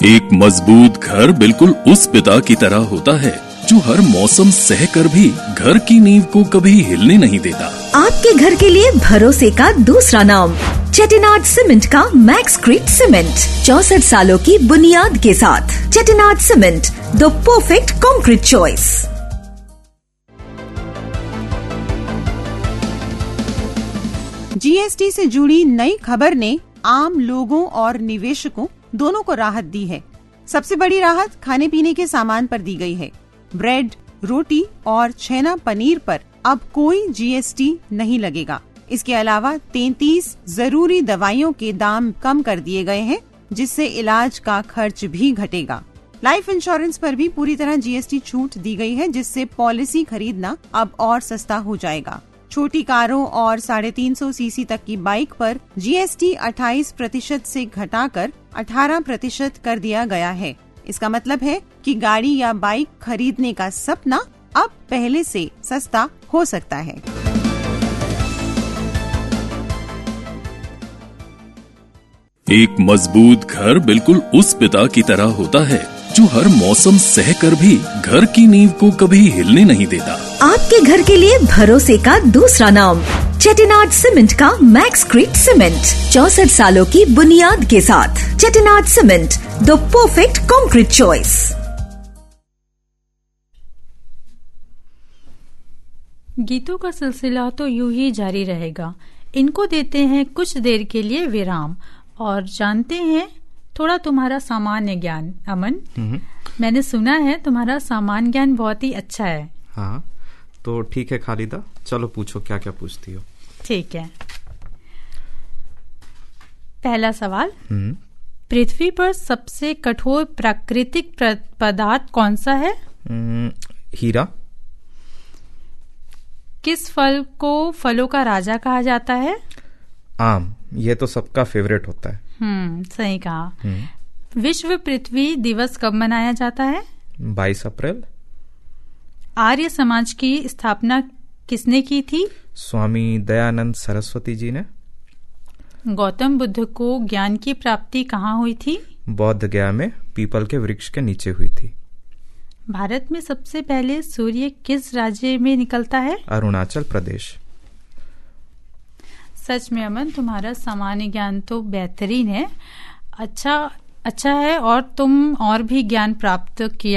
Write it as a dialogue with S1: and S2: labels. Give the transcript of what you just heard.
S1: एक मजबूत घर बिल्कुल उस पिता की तरह होता है जो हर मौसम सहकर भी घर की नींव को कभी हिलने नहीं देता।
S2: आपके घर के लिए भरोसे का दूसरा नाम चेटिनाड सीमेंट का मैक्सक्रीट सीमेंट, 64 सालों की बुनियाद के साथ। Chettinad cement, the perfect concrete choice.
S3: GST से जुड़ी नई खबर ने आम लोगों और निवेशकों दोनों को राहत दी है। सबसे बड़ी राहत खाने पीने के सामान पर दी गई है। ब्रेड, रोटी और छेना पनीर पर अब कोई जीएसटी नहीं लगेगा। इसके अलावा 33 जरूरी दवाइयों के दाम कम कर दिए गए हैं, जिससे इलाज का खर्च भी घटेगा। लाइफ इंश्योरेंस पर भी पूरी तरह जीएसटी छूट दी गई है, जिससे पॉलिसी खरीदना अब और सस्ता हो जाएगा। छोटी कारों और 350 सीसी तक की बाइक पर जीएसटी 28% से घटाकर 18% कर दिया गया है। इसका मतलब है कि गाड़ी या बाइक खरीदने का सपना अब पहले से सस्ता हो सकता है।
S1: एक मजबूत घर बिल्कुल उस पिता की तरह होता है जो हर मौसम सहकर भी घर की नींव को कभी हिलने नहीं देता।
S2: आपके घर के लिए भरोसे का दूसरा नाम चेटिनाड सीमेंट का मैक्सक्रीट सीमेंट, 64 सालों की बुनियाद के साथ। Chettinad cement, the perfect concrete choice.
S4: गीतों का सिलसिला तो यूं ही जारी रहेगा। इनको देते हैं कुछ देर के लिए विराम और जानते हैं थोड़ा तुम्हारा सामान्य ज्ञान। अमन, मैंने सुना है तुम्हारा सामान्य ज्ञान बहुत ही अच्छा है।
S5: हाँ, तो ठीक है खालिदा, चलो पूछो क्या क्या पूछती हो।
S4: ठीक है। पहला सवाल, पृथ्वी पर सबसे कठोर प्राकृतिक पदार्थ कौन सा है?
S5: हीरा।
S4: किस फल को फलों का राजा कहा जाता है?
S5: आम। ये तो सबका फेवरेट होता है।
S4: सही कहा। विश्व पृथ्वी दिवस कब मनाया जाता है?
S5: 22 अप्रैल।
S4: आर्य समाज की स्थापना किसने की थी?
S5: स्वामी दयानंद सरस्वती जी ने।
S4: गौतम बुद्ध को ज्ञान की प्राप्ति कहाँ हुई थी?
S5: बौद्ध गया में पीपल के वृक्ष के नीचे हुई थी।
S4: भारत में सबसे पहले सूर्य किस राज्य में निकलता है?
S5: अरुणाचल प्रदेश।
S4: सच में अमन, तुम्हारा सामान्य ज्ञान तो बेहतरीन है। अच्छा है, और तुम और भी ज्ञान प्राप्त किया